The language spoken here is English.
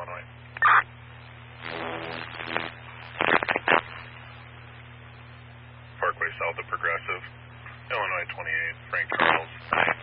Illinois. Parkway south of Progressive, Illinois 28, Frank Charles.